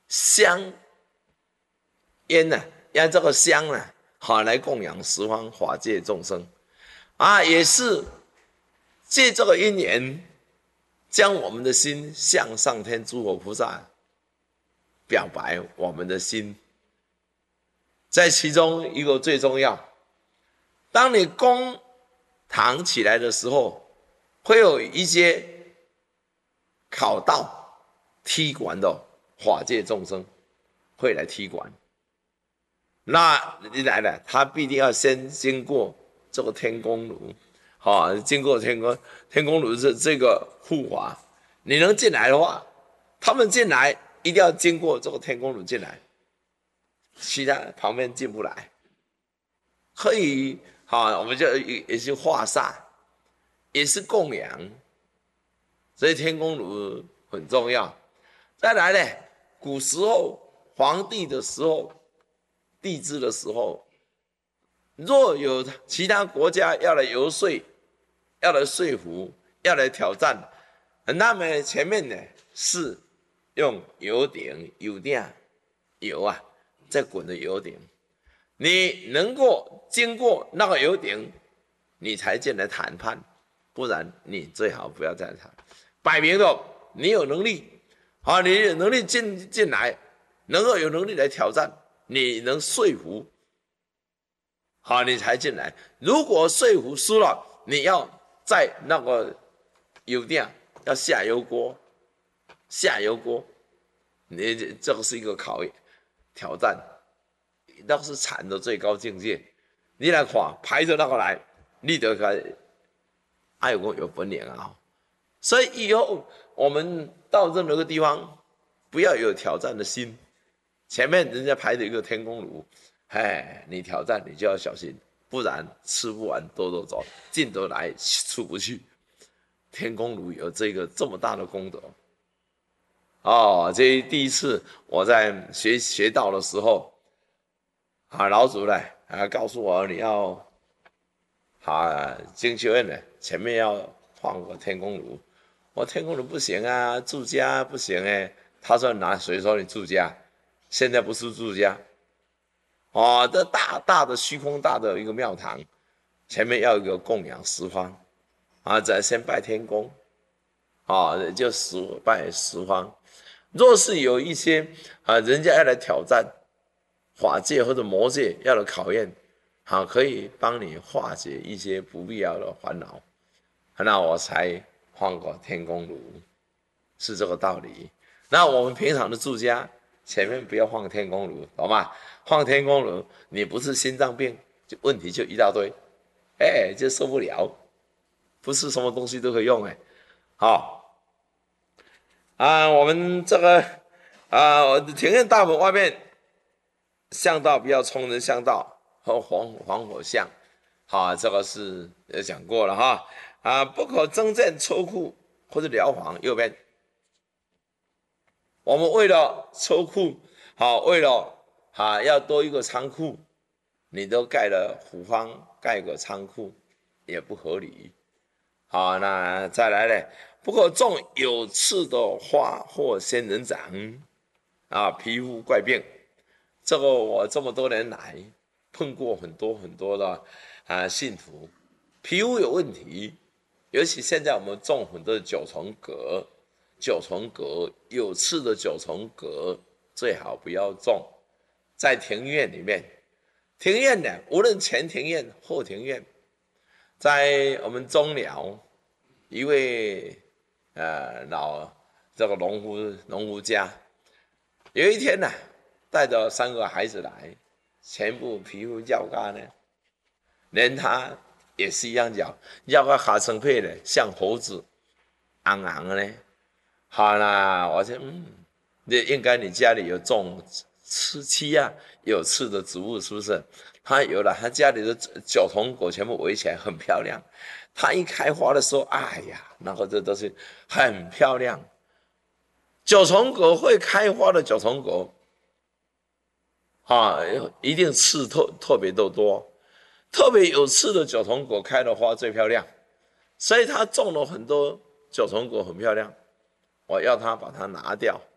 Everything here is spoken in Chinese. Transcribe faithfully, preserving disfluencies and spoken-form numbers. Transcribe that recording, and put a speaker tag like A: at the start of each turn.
A: 香烟呢、啊，用这个香呢、啊，好来供养十方法界众生啊，也是借这个因缘，将我们的心向上天诸佛菩萨表白我们的心。在其中一个最重要，当你供堂起来的时候，会有一些考到踢馆的法界众生会来踢馆。那你来了，他必定要先经过这个天宫炉，好、哦，经过天宫天宫炉这这个护法，你能进来的话，他们进来一定要经过这个天宫炉进来，其他旁边进不来。可以，好、哦，我们就也是化煞，也是供养，所以天宫炉很重要。再来呢，古时候皇帝的时候。帝制的时候，若有其他国家要来游说、要来说服、要来挑战，那么前面呢是用油鼎、油鼎、油啊，在滚的油鼎，你能够经过那个油鼎，你才进来谈判，不然你最好不要再谈。摆明了你有能力，好，你有能力进进来，能够有能力来挑战。你能说服，好，你才进来。如果说服输了，你要在那个油店要下油锅，下油锅，你这个是一个考验挑战，那是禅的最高境界。你来看，排着那个来，你得个爱国有本领啊！所以以后我们到任何个地方，不要有挑战的心。前面人家排的一个天宫炉，哎，你挑战你就要小心，不然吃不完兜兜走，进得来出不去。天宫炉有这个这么大的功德，哦，这第一次我在学学道的时候，啊，老祖呢啊告诉我你要，啊经学院呢前面要放个天宫炉，我天宫炉不行啊，住家不行哎、欸，他说哪谁说你住家？现在不是住家，哦，这大大的虚空大的一个庙堂，前面要一个供养十方，啊，再先拜天公，啊，就十拜十方。若是有一些啊，人家要来挑战法界或者魔界要来考验，好、啊，可以帮你化解一些不必要的烦恼，那我才放过天公炉，是这个道理。那我们平常的住家。前面不要放天宫炉，懂吗？放天宫炉，你不是心脏病，就问题就一大堆，哎，就受不了，不是什么东西都可以用哎。好，啊，我们这个啊，庭院大门外面，巷道不要冲人巷道和黄黄火巷，好，这个是也讲过了哈。啊，不可增建车库或者寮房，右边。我们为了车库，好，为了啊要多一个仓库，你都盖了虎方，盖个仓库也不合理。好，那再来呢？不可种有刺的花或仙人掌，啊，皮肤怪病。这个我这么多年来碰过很多很多的啊信徒，皮肤有问题，尤其现在我们种很多的九重葛。九重葛有刺的九重葛最好不要种在庭院里面。庭院呢，无论前庭院后庭院，在我们中寮一位呃老这个农夫农夫家，有一天呢，带着三个孩子来，全部皮肤焦干呢，连他也是一样脚，焦干哈成配的，像猴子，昂昂的呢。好啦，我说嗯，你应该你家里有种刺漆啊，有刺的植物是不是？他有了，他家里的九重葛全部围起来，很漂亮。它一开花的时候，哎呀，那个这都是很漂亮。九重葛会开花的九重葛，啊，一定刺特特别的多，特别有刺的九重葛开的花最漂亮，所以他种了很多九重葛，很漂亮。我要他把它拿掉，